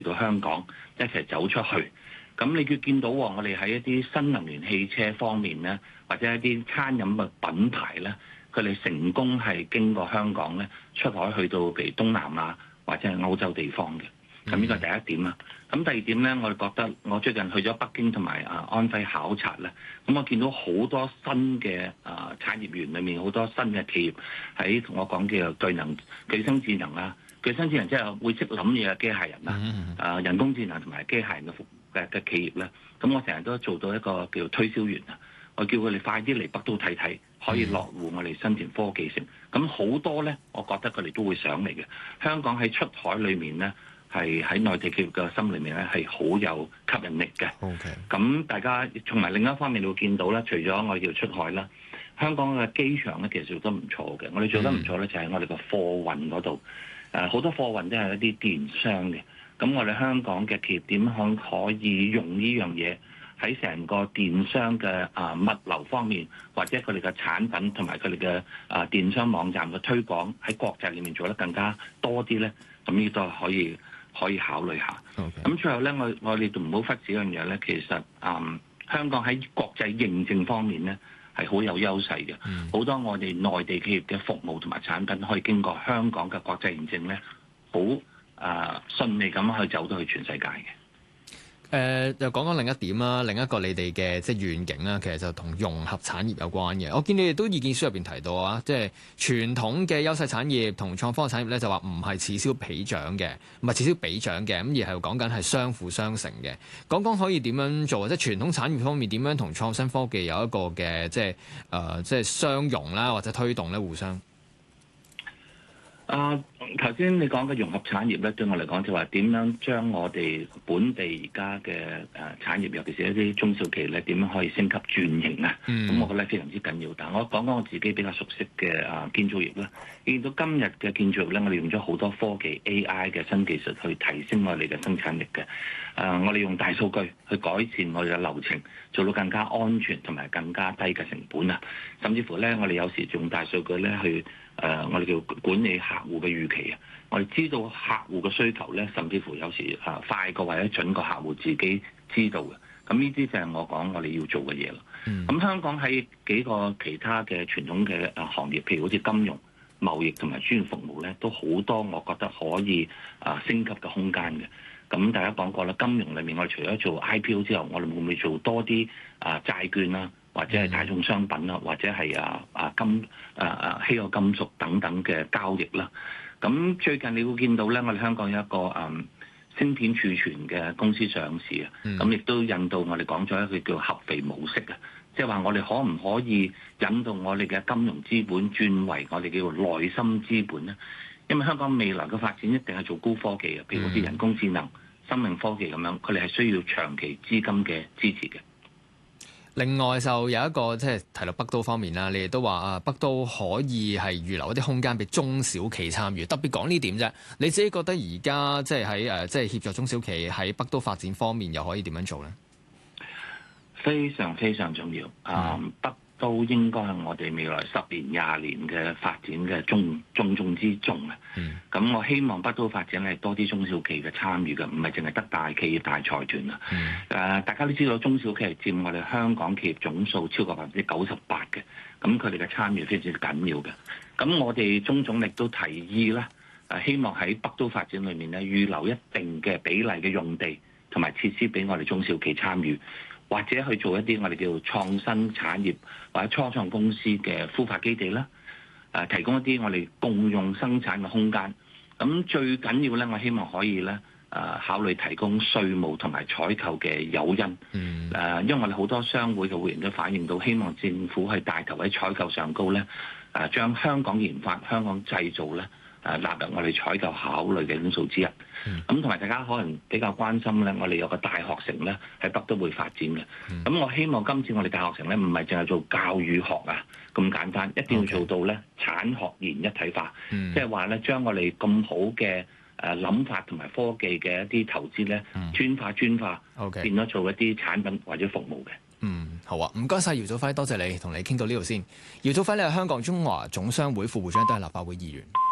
到香港一齊走出去。咁你見到我哋喺一啲新能源汽車方面咧，或者一啲餐飲嘅品牌咧，佢哋成功係經過香港咧出海去到譬如東南亞或者係歐洲地方嘅。咁呢個第一點啦。咁第二點咧，我哋覺得我最近去咗北京同埋安徽考察咧，咁我見到好多新嘅產業園裏面好多新嘅企業喺同我講嘅具生智能啊，具生智能即係會識諗嘢嘅機械人啊，人工智能同埋機械人嘅企業咧，咁我成日都做到一個叫推銷員啊，我叫佢哋快啲嚟北都睇睇，可以落戶我哋新田科技城。咁好多咧，我覺得佢哋都會上嚟嘅。香港喺出海裏面咧，係喺內地企業嘅心裏面咧，係好有吸引力嘅。咁大家從埋另一方面，你會見到咧，除咗我哋要出海啦，香港嘅機場咧其實做得唔錯嘅。我哋做得唔錯咧，就係我哋個貨運嗰度，好多貨運都係一啲電商嘅。咁我哋香港嘅企業點樣可以用呢樣嘢喺成個電商嘅物流方面，或者佢哋嘅產品同埋佢哋嘅電商網站嘅推廣喺國際裏面做得更加多啲咧？咁呢都可以考慮下。咁最後咧，我哋都唔好忽視一樣嘢咧。其實香港喺國際認證方面咧係好有優勢嘅。好多我哋內地企業嘅服務同埋產品可以經過香港嘅國際認證咧，好順利咁去走到去全世界嘅。 又講講另一點啦，另一個你哋嘅即係願景啦，其實就同融合產業有關嘅。我見你哋都意見書入邊提到啊，即係傳統嘅優勢產業同創科產業咧，就話唔係此消彼長嘅，唔係此消彼長嘅，咁而係講緊係相輔相成嘅。講講可以點樣做，即係傳統產業方面點樣同創新科技有一個嘅即係相融啦，或者推動咧互相。 頭先你講嘅融合產業咧，對我嚟講就話點樣將我哋本地而家嘅產業，尤其是一啲中小企咧，點樣可以升級轉型啊？咁我覺得非常之緊要。但係我講講我自己比較熟悉嘅建造業啦。見到今日嘅建造業咧，我哋用咗好多科技 AI 嘅新技術去提升我哋嘅生產力嘅。我哋用大數據去改善我哋嘅流程，做到更加安全同埋更加低嘅成本啊！甚至乎咧，我哋有時用大數據咧去我哋叫管理客戶嘅預期啊！我哋知道客戶嘅需求咧，甚至乎有時快過或者準過客戶自己知道嘅。咁呢啲就係我講我哋要做嘅嘢咯。咁香港喺幾個其他嘅傳統嘅行業，譬如好似金融、貿易同埋專業服務咧，都好多我覺得可以升級嘅空間嘅。咁大家講過啦，金融裏面我哋除咗做 IPO 之後，我哋會唔會做多啲債券啦，或者係大宗商品啦，或者係稀有金屬等等嘅交易啦？咁最近你會見到咧，我哋香港有一個芯片儲存嘅公司上市啊，咁亦都引導我哋講咗一個叫合肥模式啊，即係話我哋可唔可以引導我哋嘅金融資本轉為我哋叫做內心資本咧？因為香港未來嘅發展一定係做高科技嘅，譬如好似人工智能、生命科技咁樣，佢哋係需要長期資金嘅支持嘅。 另外就有一個即係提到北都方面啦，你哋都話北都可以係預留一啲空間俾中小企參與，特別講呢點啫。你自己覺得而家即係喺即係協助中小企喺北都發展方面，又可以點樣做咧？ 非常非常重要。北都應該係我哋未來10年、20年嘅發展嘅重中之重啊！咁我希望北都發展係多啲中小企嘅參與嘅，唔係淨係得大企業、大財團啊！大家都知道中小企係佔我哋香港企業總數超過98%嘅，咁佢哋嘅參與非常之緊要嘅。咁我哋中總亦都提議啦，希望喺北都發展裏面咧預留一定嘅比例嘅用地同埋設施俾我哋中小企參與。或者去做一啲我哋叫創新產業或者初創公司嘅孵化基地啦，提供一啲我哋共用生產嘅空間。咁最緊要咧，我希望可以咧考慮提供稅務同埋採購嘅誘因。因為我哋好多商會嘅會員都反映到，希望政府係帶頭喺採購上高咧，將香港研發、香港製造咧納入我哋採購考慮嘅因素之一。咁同埋大家可能比較關心咧，我哋有個大學城咧喺北都會發展嘅。咁我希望今次我哋大學城咧唔係淨係做教與學啊咁簡單，一定要做到咧產學研一體化，即係話咧將我哋咁好嘅諗法同埋科技嘅一啲投資咧專化變咗做一啲產品或者服務嘅。 好啊，唔該晒姚祖輝，多謝你同你傾到呢度先。姚祖輝咧係香港中華總商會副會長，都係立法會議員。